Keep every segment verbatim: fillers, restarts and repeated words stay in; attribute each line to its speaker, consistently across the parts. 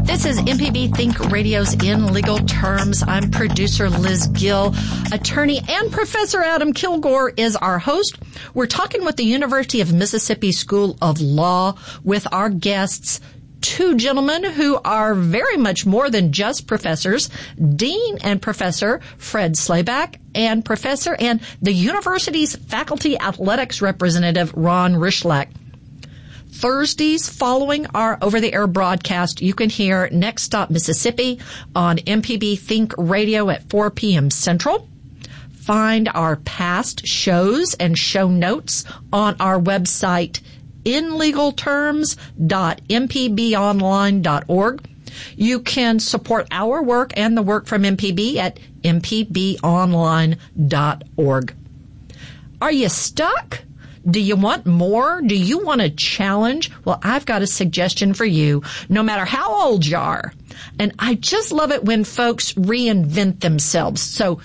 Speaker 1: This is M P B Think Radio's In Legal Terms. I'm producer Liz Gill. Attorney and Professor Adam Kilgore is our host. We're talking with the University of Mississippi School of Law with our guests, two gentlemen who are very much more than just professors, Dean and Professor Fred Slayback, and Professor and the university's faculty athletics representative, Ron Rychlak. Thursdays following our over-the-air broadcast, you can hear Next Stop Mississippi on M P B Think Radio at four p.m. Central. Find our past shows and show notes on our website, in legal terms dot m p b online dot org. You can support our work and the work from M P B at m p b online dot org. Are you stuck? Do you want more? Do you want a challenge? Well, I've got a suggestion for you, no matter how old you are. And I just love it when folks reinvent themselves. So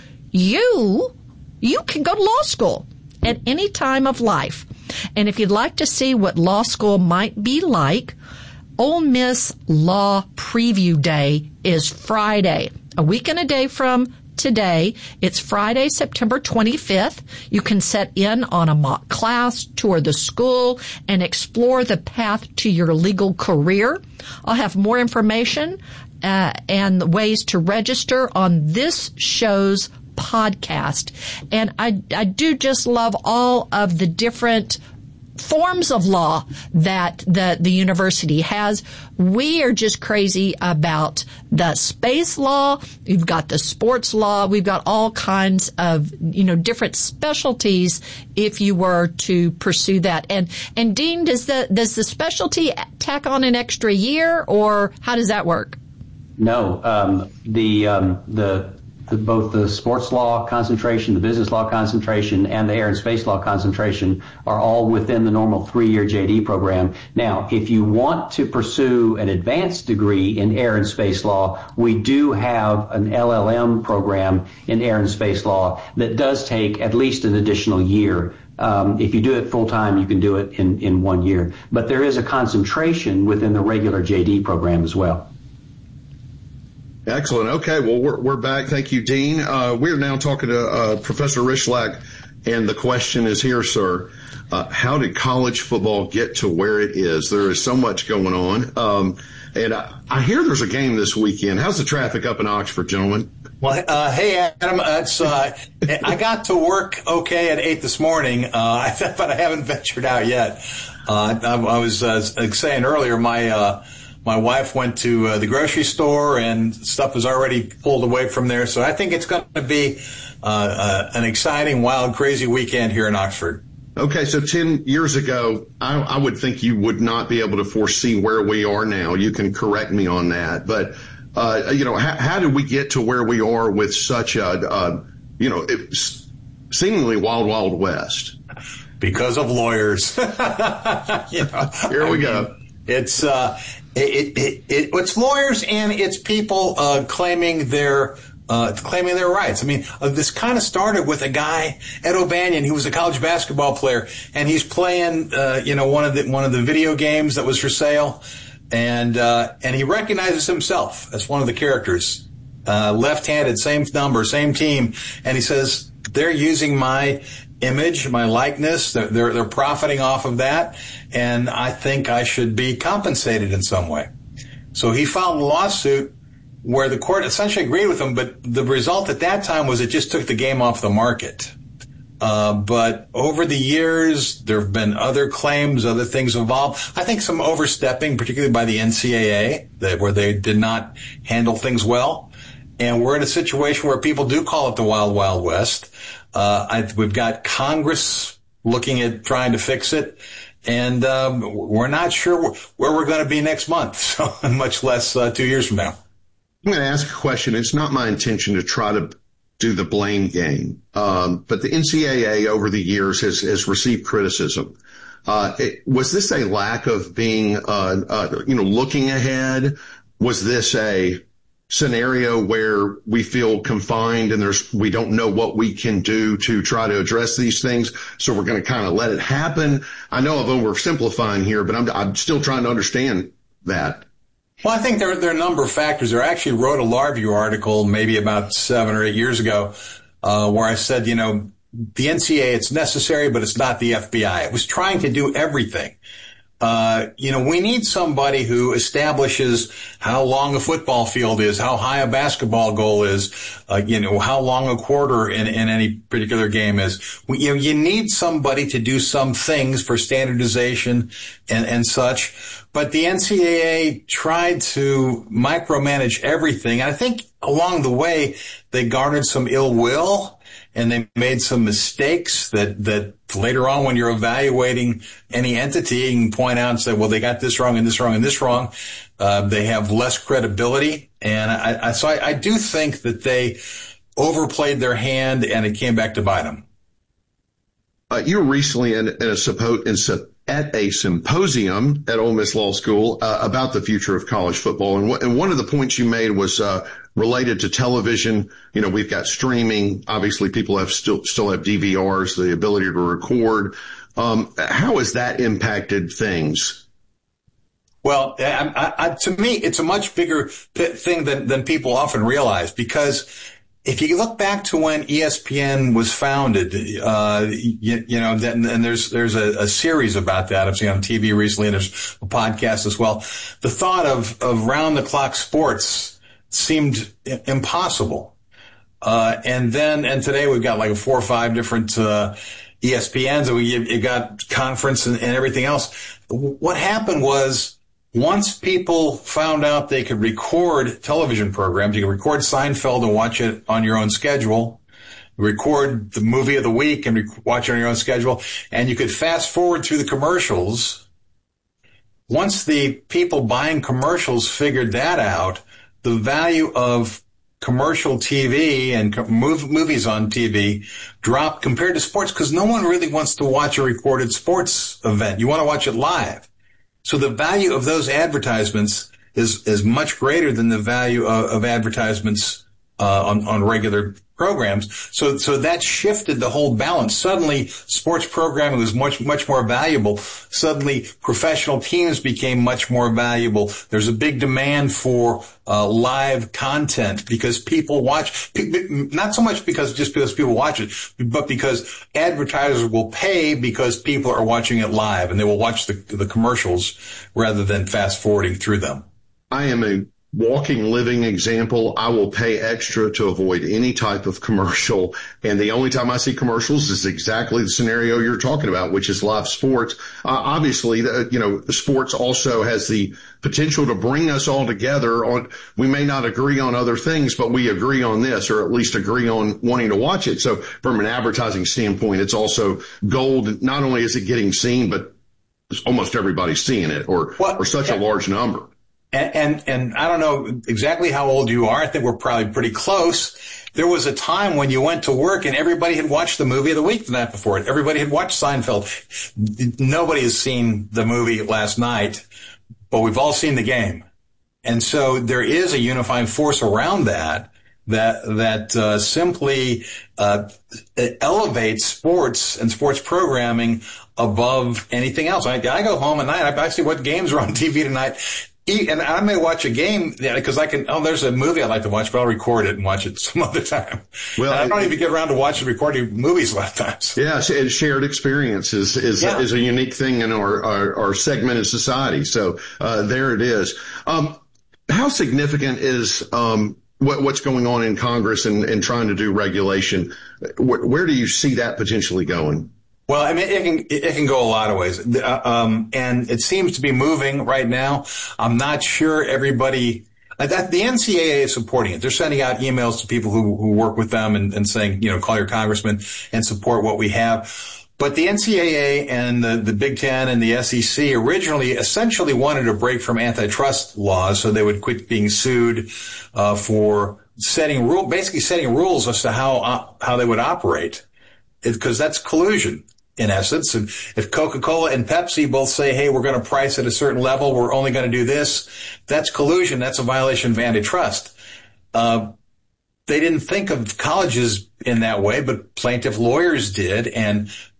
Speaker 1: you, you can go to law school at any time of life. And if you'd like to see what law school might be like, Ole Miss Law Preview Day is Friday, a week and a day from today. It's Friday, September twenty-fifth. You can set in on a mock class, tour the school, and explore the path to your legal career. I'll have more information uh, and ways to register on this show's podcast. And I, I do just love all of the different forms of law that the, the university has. We are just crazy about the space law. We've got the sports law. We've got all kinds of, you know, different specialties if you were to pursue that. And, and Dean, does the, does the specialty tack on an extra year, or how does that work?
Speaker 2: No, um, the, um, the, The, both the sports law concentration, the business law concentration, and the air and space law concentration are all within the normal three-year J D program. Now, if you want to pursue an advanced degree in air and space law, we do have an L L M program in air and space law that does take at least an additional year. Um, if you do it full-time, you can do it in, in one year. But there is a concentration within the regular J D program as well.
Speaker 3: Excellent. Okay, well, we're we're back. Thank you, Dean. Uh, we're now talking to uh, Professor Rychlak, and the question is here, sir. Uh, how did college football get to where it is? There is so much going on. Um, and I, I hear there's a game this weekend. How's the traffic up in Oxford, gentlemen?
Speaker 4: Well, uh, hey, Adam, it's, uh, I got to work okay at eight this morning, uh, but I haven't ventured out yet. Uh, I, I was uh, saying earlier, my uh, my wife went to uh, the grocery store and stuff was already pulled away from there. So I think it's going to be uh, uh, an exciting, wild, crazy weekend here in Oxford.
Speaker 3: Okay, so ten years ago, I, I would think you would not be able to foresee where we are now. You can correct me on that. But, uh, you know, how, how did we get to where we are with such a, uh, you know, it, seemingly wild, wild west?
Speaker 4: Because of lawyers. you know,
Speaker 3: Here we
Speaker 4: I
Speaker 3: go.
Speaker 4: Mean, it's, uh, it, it, it, it's lawyers and it's people uh, claiming their Uh, claiming their rights. I mean, uh, this kind of started with a guy, Ed O'Banion, who was a college basketball player, and he's playing, uh, you know, one of the one of the video games that was for sale, and uh, and he recognizes himself as one of the characters, uh, left-handed, same number, same team, and he says they're using my image, my likeness, they're they're, they're profiting off of that, and I think I should be compensated in some way. So he filed a lawsuit where the court essentially agreed with him, but the result at that time was it just took the game off the market. Uh, but over the years, there have been other claims, other things involved. I think some overstepping, particularly by the N C double A, that, where they did not handle things well. And we're in a situation where people do call it the Wild, Wild West. Uh, I, we've got Congress looking at trying to fix it. And um, we're not sure where we're going to be next month, so much less uh, two years from now.
Speaker 3: I'm going to ask a question. It's not my intention to try to do the blame game, um, but the N C double A over the years has, has received criticism. Uh, it, was this a lack of being, uh, uh, you know, looking ahead? Was this a scenario where we feel confined and there's we don't know what we can do to try to address these things, so we're going to kind of let it happen? I know I'm oversimplifying here, but I'm, I'm still trying to understand that.
Speaker 4: Well, I think there, there are a number of factors. I actually wrote a law review article maybe about seven or eight years ago uh, where I said, you know, the N C A A, it's necessary, but it's not the F B I. It was trying to do everything. Uh, you know, we need somebody who establishes how long a football field is, how high a basketball goal is, uh, you know, how long a quarter in, in any particular game is. We, you know, you need somebody to do some things for standardization and, and such. But the N C A A tried to micromanage everything. And I think along the way, they garnered some ill will. And they made some mistakes that, that later on when you're evaluating any entity, you can point out and say, well, they got this wrong and this wrong and this wrong. Uh, they have less credibility. And I, I so I, I do think that they overplayed their hand and it came back to bite them.
Speaker 3: Uh, you were recently in, in a suppo- in, at a symposium at Ole Miss Law School uh, about the future of college football. And, w- and one of the points you made was uh, related to television. You know, we've got streaming. Obviously, people have still still have D V Rs, the ability to record. Um, how has that impacted things?
Speaker 4: Well, I, I, to me, it's a much bigger thing than, than people often realize, because if you look back to when E S P N was founded, uh, you, you know, and there's, there's a, a series about that I've seen on T V recently, and there's a podcast as well. The thought of, of round the clock sports seemed impossible. Uh, and then, and today we've got like four or five different, uh, E S P Ns, and we, you got conference and, and everything else. What happened was, once people found out they could record television programs, you could record Seinfeld and watch it on your own schedule, record the movie of the week and rec- watch it on your own schedule, and you could fast forward through the commercials. Once the people buying commercials figured that out, the value of commercial T V and co- mov- movies on T V dropped compared to sports, because no one really wants to watch a recorded sports event. You want to watch it live. So the value of those advertisements is, is much greater than the value of, of advertisements, uh, on, on regular programs. So, so that shifted the whole balance. Suddenly sports programming was much, much more valuable. Suddenly professional teams became much more valuable. There's a big demand for, uh, live content because people watch, not so much because just because people watch it, but because advertisers will pay because people are watching it live, and they will watch the, the commercials rather than fast forwarding through them.
Speaker 3: I am a walking, living example. I will pay extra to avoid any type of commercial. And the only time I see commercials is exactly the scenario you're talking about, which is live sports. Uh, obviously, the, you know, sports also has the potential to bring us all together on, we may not agree on other things, but we agree on this, or at least agree on wanting to watch it. So from an advertising standpoint, it's also gold. Not only is it getting seen, but almost everybody's seeing it, or, well, or such yeah. a large number.
Speaker 4: And, and, and I don't know exactly how old you are. I think we're probably pretty close. There was a time when you went to work and everybody had watched the movie of the week the night before it. Everybody had watched Seinfeld. Nobody has seen the movie last night, but we've all seen the game. And so there is a unifying force around that, that, that, uh, simply, uh, elevates sports and sports programming above anything else. I, I go home at night. I, I see what games are on T V tonight. And I may watch a game because I can, oh, there's a movie I'd like to watch, but I'll record it and watch it some other time. Well, and I don't even get around to watching recording movies a lot of times.
Speaker 3: Yeah, shared experience is, is, yeah. is a unique thing in our, our, our segmented society. So, uh, there it is. Um, how significant is, um, what, what's going on in Congress and, and trying to do regulation? Where, where do you see that potentially going?
Speaker 4: Well, I mean, it can, it can go a lot of ways. Um, and it seems to be moving right now. I'm not sure everybody, that the N C A A is supporting it. They're sending out emails to people who, who work with them and, and saying, you know, call your congressman and support what we have. But the N C A A and the, the Big Ten and the S E C originally essentially wanted a break from antitrust laws so they would quit being sued, uh, for setting rule, basically setting rules as to how, uh, how they would operate. Because that's collusion. In essence, if Coca-Cola and Pepsi both say, hey, we're going to price at a certain level, we're only going to do this, that's collusion. That's a violation of antitrust. Uh, they didn't think of colleges in that way, but plaintiff lawyers did. And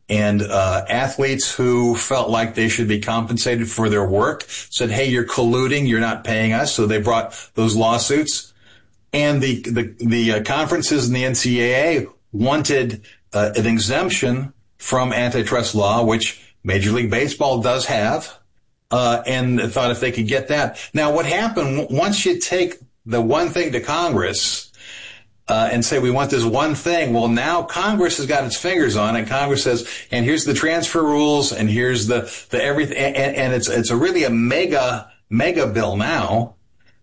Speaker 4: And uh athletes who felt like they should be compensated for their work said, hey, you're colluding, you're not paying us. So they brought those lawsuits. And the the, the uh, conferences in the N C double A wanted uh, an exemption from antitrust law, which Major League Baseball does have, uh and thought if they could get that. Now, what happened, once you take the one thing to Congress Uh, and say we want this one thing. Well, now Congress has got its fingers on it. Congress says, and here's the transfer rules, and here's the the everything, and, and it's it's a really a mega mega bill now.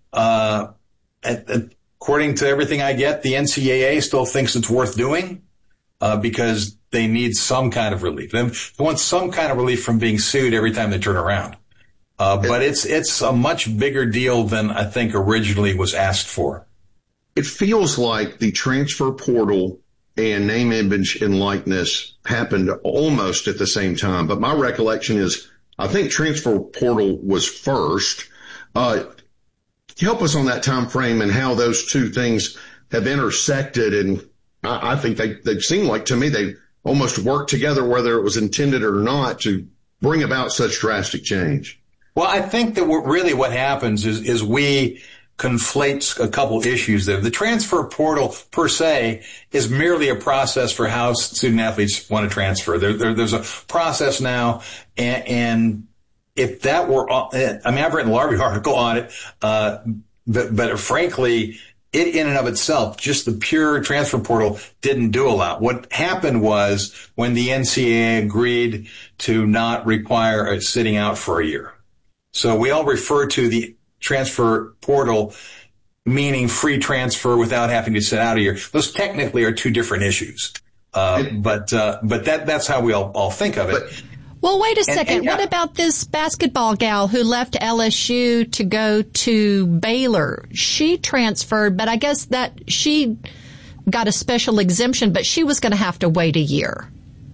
Speaker 4: Uh, at, at, according to everything I get, the N C double A still thinks it's worth doing uh, because they need some kind of relief. They want some kind of relief from being sued every time they turn around. Uh, but it's it's a much bigger deal than I think originally was asked for.
Speaker 3: It feels like the transfer portal and name, image, and likeness happened almost at the same time. But my recollection is I think transfer portal was first. Uh, help us on that time frame and how those two things have intersected. And I, I think they, they seem like, to me, they almost worked together, whether it was intended or not, to bring about such drastic change.
Speaker 4: Well, I think that what, really what happens is, is we conflates a couple issues there. The transfer portal per se is merely a process for how student athletes want to transfer. There, there, there's a process now, and, and if that were, I mean, I've written a large article on it, uh, but, but frankly, it in and of itself, just the pure transfer portal didn't do a lot. What happened was when the N C double A agreed to not require a sitting out for a year. So we all refer to the transfer portal meaning free transfer without having to sit out a year. Those technically are two different issues. Uh, but, uh, but that, that's how we all, all think of it.
Speaker 3: But,
Speaker 1: well, wait a second.
Speaker 4: And, and, yeah.
Speaker 1: What about this basketball gal who left L S U to go to Baylor? She transferred, but I guess that she got a special exemption, but she was going to have to wait a year.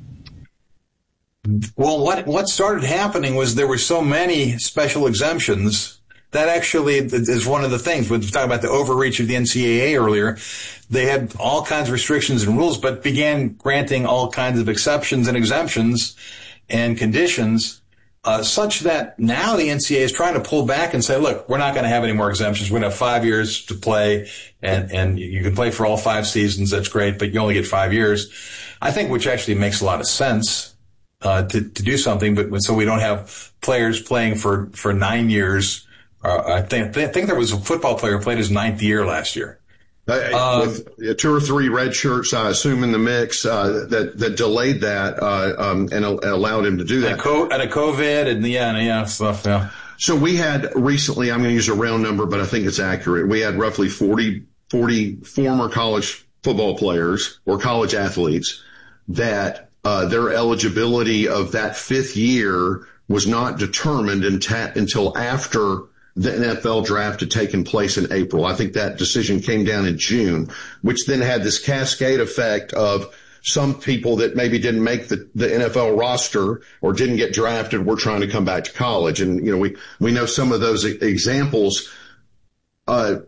Speaker 4: Well, what, what started happening was there were so many special exemptions. That actually is one of the things. We were talking about the overreach of the N C double A earlier. They had all kinds of restrictions and rules, but began granting all kinds of exceptions and exemptions and conditions, uh, such that now the N C double A is trying to pull back and say, look, we're not going to have any more exemptions. We're going to have five years to play, and, and you can play for all five seasons. That's great, but you only get five years. I think which actually makes a lot of sense, uh, to, to do something, but so we don't have players playing for, for nine years. Uh, I think I think there was a football player who played his ninth year last year.
Speaker 3: Uh, with two or three red shirts, I assume, in the mix uh, that that delayed that uh, um, and, and allowed him to do that.
Speaker 4: And a, co- and a COVID and yeah, and yeah, stuff. Yeah.
Speaker 3: So we had recently, I'm going to use a round number, but I think it's accurate. We had roughly forty, forty former college football players or college athletes that uh, their eligibility of that fifth year was not determined until after the N F L draft had taken place in April. I think that decision came down in June, which then had this cascade effect of some people that maybe didn't make the, the N F L roster or didn't get drafted were trying to come back to college. And, you know, we, we know some of those examples. Uh,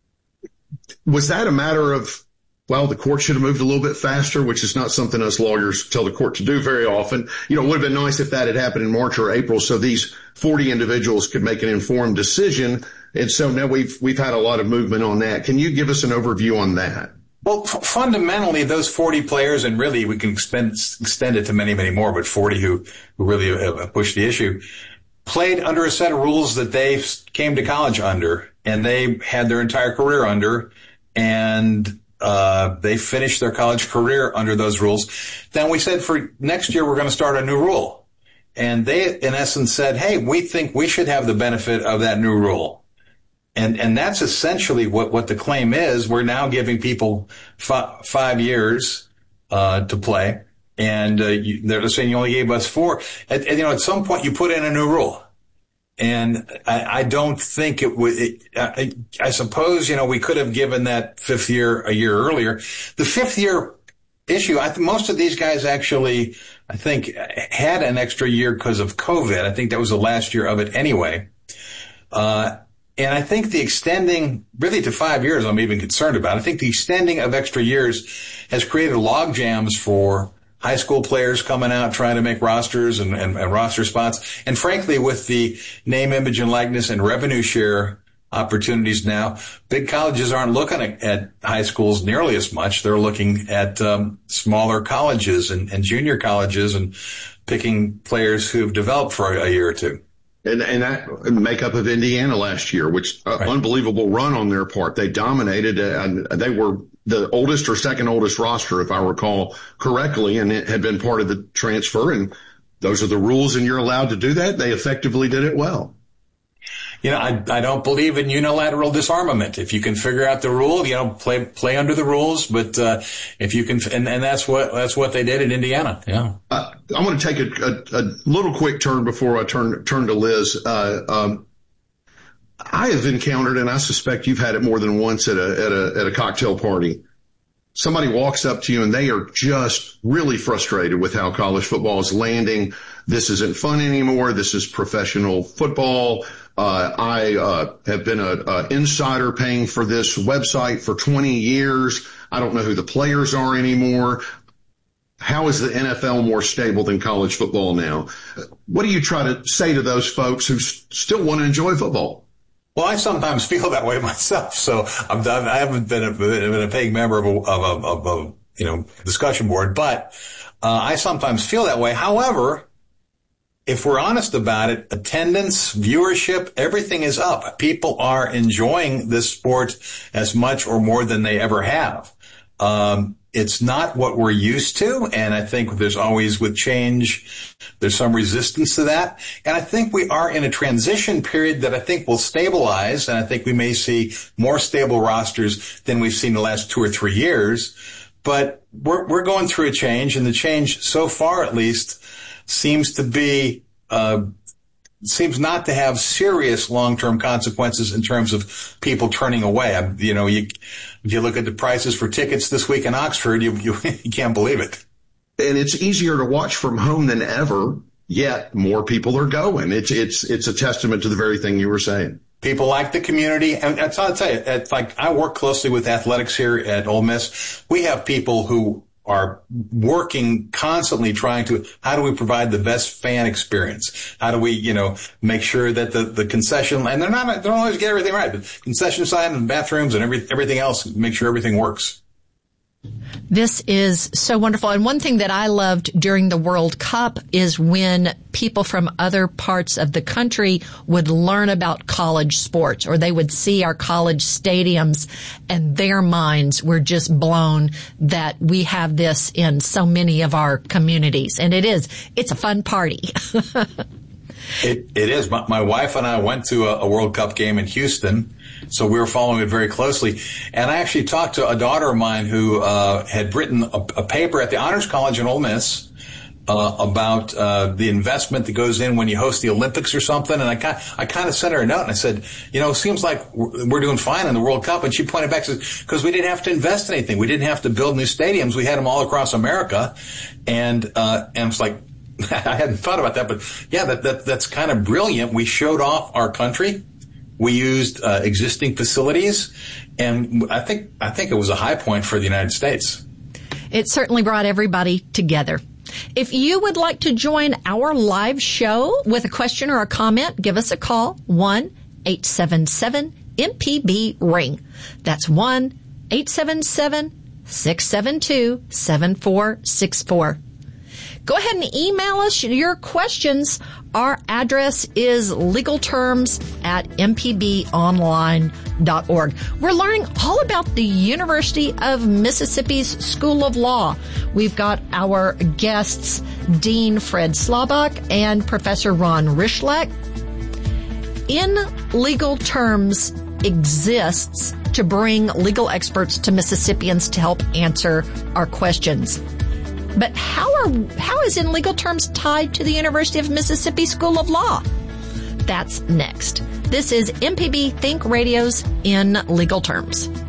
Speaker 3: was that a matter of, well, the court should have moved a little bit faster, which is not something us lawyers tell the court to do very often. You know, it would have been nice if that had happened in March or April so these forty individuals could make an informed decision. And so now we've, we've had a lot of movement on that. Can you give us an overview on that?
Speaker 4: Well, f- fundamentally, those forty players, and really we can expend, extend it to many, many more, but forty who, who really have pushed the issue, played under a set of rules that they came to college under, and they had their entire career under, and Uh, they finished their college career under those rules. Then we said for next year, we're going to start a new rule. And they, in essence, said, hey, we think we should have the benefit of that new rule. And, and that's essentially what, what the claim is. We're now giving people f- five years, uh, to play. And, uh, you, they're saying you only gave us four. And, and, you know, at some point you put in a new rule. And I, I don't think it would, it, I, I suppose, you know, we could have given that fifth year a year earlier. The fifth year issue, I think most of these guys actually, I think, had an extra year because of COVID. I think that was the last year of it anyway. Uh, and I think the extending really to five years, I'm even concerned about. I think the extending of extra years has created log jams for high school players coming out trying to make rosters and, and, and roster spots. And frankly, with the name, image, and likeness and revenue share opportunities now, big colleges aren't looking at, at high schools nearly as much. They're looking at um, smaller colleges and, and junior colleges and picking players who've developed for a, a year or two.
Speaker 3: And, and that makeup of Indiana last year, which uh, right. unbelievable run on their part. They dominated, uh, and they were the oldest or second oldest roster, if I recall correctly, and it had been part of the transfer. And those are the rules, and you're allowed to do that. They effectively did it well.
Speaker 4: You know, I, I don't believe in unilateral disarmament. If you can figure out the rule, you know, play, play under the rules. But, uh, if you can, and, and that's what, that's what they did in Indiana. Yeah.
Speaker 3: Uh, I want to take a, a, a little quick turn before I turn, turn to Liz. Uh, um, I have encountered, and I suspect you've had it more than once at a, at a, at a cocktail party. Somebody walks up to you and they are just really frustrated with how college football is landing. This isn't fun anymore. This is professional football. Uh, I, uh, have been a, a insider paying for this website for twenty years. I don't know who the players are anymore. How is the N F L more stable than college football now? What do you try to say to those folks who s- still want to enjoy football?
Speaker 4: Well, I sometimes feel that way myself. So I'm done. I haven't been a, been a paying member of a, of a, of a, you know, discussion board, but, uh, I sometimes feel that way. However, if we're honest about it, attendance, viewership, everything is up. People are enjoying this sport as much or more than they ever have. Um, it's not what we're used to. And I think there's always with change, there's some resistance to that. And I think we are in a transition period that I think will stabilize. And I think we may see more stable rosters than we've seen the last two or three years. But we're, we're going through a change, and the change so far, at least, seems to be, uh, seems not to have serious long-term consequences in terms of people turning away. I, you know, you, if you look at the prices for tickets this week in Oxford, you, you, you can't believe it.
Speaker 3: And it's easier to watch from home than ever, yet more people are going. It's, it's, it's a testament to the very thing you were saying.
Speaker 4: People like the community. And I'll tell you, it's like I work closely with athletics here at Ole Miss. We have people who are working constantly trying to, how do we provide the best fan experience? How do we, you know, make sure that the, the concession, and they're not, they don't always get everything right, but concession sign and bathrooms and every, everything else, make sure everything works.
Speaker 1: This is so wonderful. And one thing that I loved during the World Cup is when people from other parts of the country would learn about college sports, or they would see our college stadiums, and their minds were just blown that we have this in so many of our communities. And it is, it's a fun party.
Speaker 4: It, it is. My, my wife and I went to a, a World Cup game in Houston, so we were following it very closely. And I actually talked to a daughter of mine who uh, had written a, a paper at the Honors College in Ole Miss uh, about uh, the investment that goes in when you host the Olympics or something. And I kind I kind of sent her a note and I said, you know, it seems like we're, we're doing fine in the World Cup. And she pointed back and said, because we didn't have to invest in anything. We didn't have to build new stadiums. We had them all across America. And uh, and it's like, I hadn't thought about that, but yeah, that, that that's kind of brilliant. We showed off our country. We used uh, existing facilities, and I think I think it was a high point for the United States.
Speaker 1: It certainly brought everybody together. If you would like to join our live show with a question or a comment, give us a call, one eight seven seven M P B ring. That's one eight seven seven six seven two seven four six four. Go ahead and email us your questions. Our address is legalterms at m p b online dot org. We're learning all about the University of Mississippi's School of Law. We've got our guests, Dean Fred Slabach and Professor Ron Rychlak. In Legal Terms exists to bring legal experts to Mississippians to help answer our questions. But how are how is In Legal Terms tied to the University of Mississippi School of Law? That's next. This is M P B Think Radio's In Legal Terms.